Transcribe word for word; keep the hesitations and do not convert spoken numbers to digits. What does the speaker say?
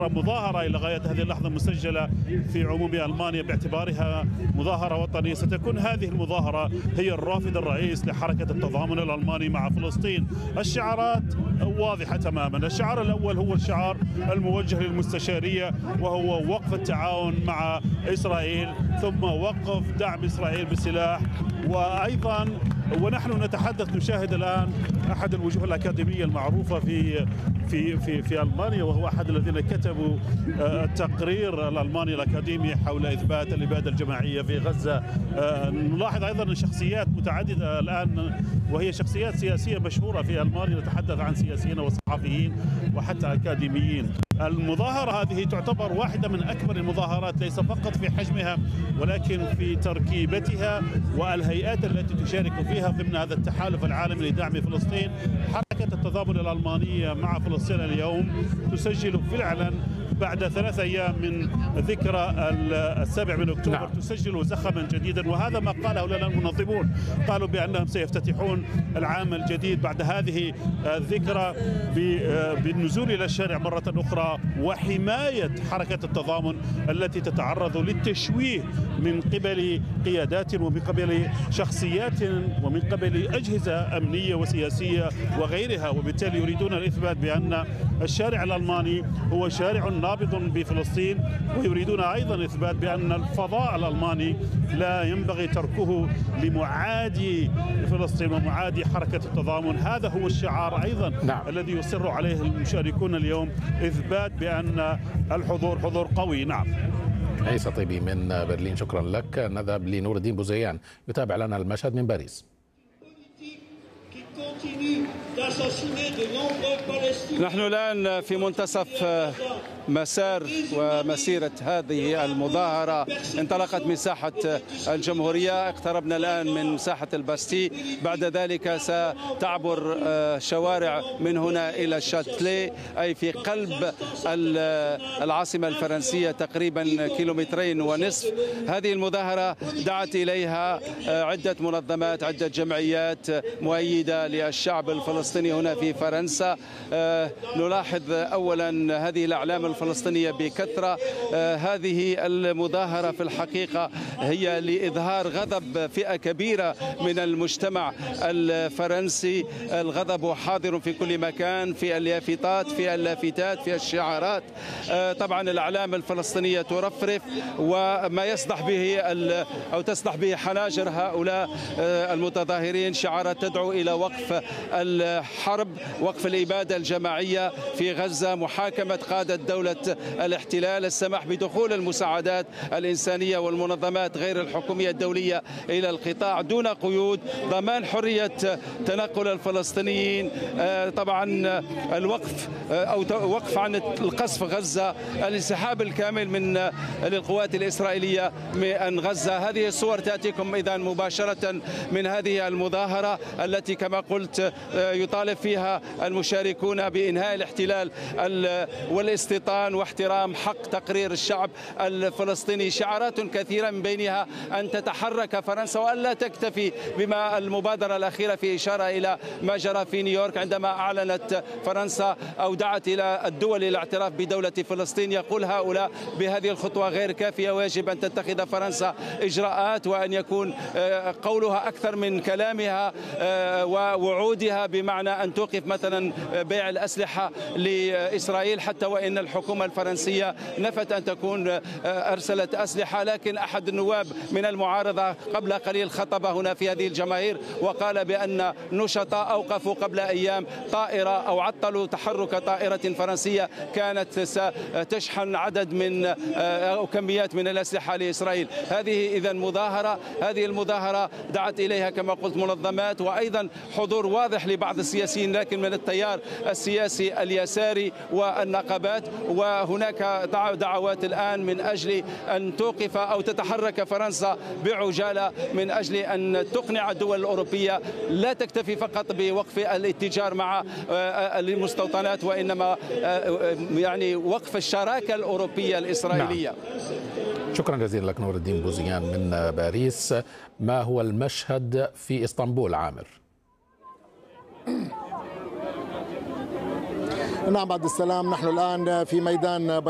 مظاهرة إلى غاية هذه اللحظة مسجلة في عموم ألمانيا باعتبارها مظاهرة وطنية. ستكون هذه المظاهرة هي الرافد الرئيس لحركة التضامن الألماني مع فلسطين. الشعارات واضحة تماما. الشعار الأول هو الشعار الموجه للمستشارية، وهو وقف التعاون مع إسرائيل، ثم وقف دعم إسرائيل بالسلاح. وأيضا ونحن نتحدث نشاهد الآن أحد الوجوه الأكاديمية المعروفة في في في في ألمانيا، وهو أحد الذين كتبوا التقرير الألماني الأكاديمي حول إثبات الإبادة الجماعية في غزة. نلاحظ أيضا أن شخصيات متعددة الآن، وهي شخصيات سياسية مشهورة في ألمانيا، نتحدث عن سياسيين وصحفيين وحتى أكاديميين. المظاهرة هذه تعتبر واحدة من أكبر المظاهرات، ليس فقط في حجمها ولكن في تركيبتها والهيئات التي تشارك فيها ضمن هذا التحالف العالمي لدعم فلسطين. حركة التضامن الألمانية مع فلسطين اليوم تسجل فعلا بعد ثلاث أيام من ذكرى السابع من أكتوبر نعم. تسجل زخما جديدا، وهذا ما قاله لنا المنظمون. قالوا بأنهم سيفتتحون العام الجديد بعد هذه الذكرى بالنزول إلى الشارع مرة أخرى وحماية حركة التضامن التي تتعرض للتشويه من قبل قيادات ومن قبل شخصيات ومن قبل أجهزة أمنية وسياسية وغيرها، وبالتالي يريدون الإثبات بأن الشارع الألماني هو شارع نابض بفلسطين، ويريدون أيضا إثبات بأن الفضاء الألماني لا ينبغي تركه لمعادي فلسطين ومعادي حركة التضامن. هذا هو الشعار أيضا نعم. الذي يصر عليه المشاركون اليوم، إثبات بأن الحضور حضور قوي. نعم. عيسى طيبي من برلين، شكرا لك. نذهب لنور الدين بوزيان يتابع لنا المشهد من باريس. نحن الآن في منتصف مسار ومسيرة هذه المظاهرة. انطلقت من ساحة الجمهورية، اقتربنا الآن من ساحة الباستي، بعد ذلك ستعبر شوارع من هنا إلى الشاتلي، أي في قلب العاصمة الفرنسية تقريبا كيلومترين ونصف. هذه المظاهرة دعت إليها عدة منظمات، عدة جمعيات مؤيدة للشعب الفلسطيني هنا في فرنسا. نلاحظ أولا هذه الأعلام الفلسطينية بكثرة. هذه المظاهرة في الحقيقة هي لإظهار غضب فئة كبيرة من المجتمع الفرنسي. الغضب حاضر في كل مكان، في اللافتات، في اللافتات، في الشعارات. طبعا الأعلام الفلسطينية ترفرف، وما يصدح به أو تصدح به حناجر هؤلاء المتظاهرين شعارات تدعو إلى وقف الحرب، وقف الإبادة الجماعية في غزة، محاكمة قادة دولة الاحتلال، السماح بدخول المساعدات الإنسانية والمنظمات غير الحكومية الدولية إلى القطاع دون قيود، ضمان حرية تنقل الفلسطينيين، طبعا الوقف أو وقف عن القصف غزة، الانسحاب الكامل من للقوات الإسرائيلية من غزة. هذه الصور تأتيكم إذا مباشرة من هذه المظاهرة التي كما قلت يطالب فيها المشاركون بإنهاء الاحتلال والاستيطان واحترام حق تقرير الشعب الفلسطيني. شعارات كثيرة من بينها أن تتحرك فرنسا وأن لا تكتفي بما المبادرة الأخيرة، في إشارة إلى ما جرى في نيويورك عندما أعلنت فرنسا أو دعت إلى الدول إلى الاعتراف بدولة فلسطين. يقول هؤلاء بهذه الخطوة غير كافية، ويجب أن تتخذ فرنسا إجراءات وأن يكون قولها أكثر من كلامها ووعودها، بمعنى أن توقف مثلا بيع الأسلحة لإسرائيل، حتى وإن الحكومة الفرنسية نفت أن تكون أرسلت أسلحة. لكن أحد النواب من المعارضة قبل قليل خطب هنا في هذه الجماهير وقال بأن نشطاء أوقفوا قبل أيام طائرة أو عطلوا تحرك طائرة فرنسية كانت ستشحن عدد من أو كميات من الأسلحة لإسرائيل. هذه إذا مظاهرة، هذه المظاهرة دعت إليها كما قلت منظمات، وأيضا حضور واضح لبعض السياسيين لكن من التيار السياسي اليساري والنقابات. وهناك دعوات الآن من أجل أن توقف أو تتحرك فرنسا بعجالة من أجل أن تقنع الدول الأوروبية لا تكتفي فقط بوقف الاتجار مع المستوطنات، وإنما يعني وقف الشراكة الأوروبية الإسرائيلية. نعم. شكرا جزيلا لك نور الدين بوزيان من باريس. ما هو المشهد في إسطنبول عامر؟ نعم عبد السلام، نحن الآن في ميدان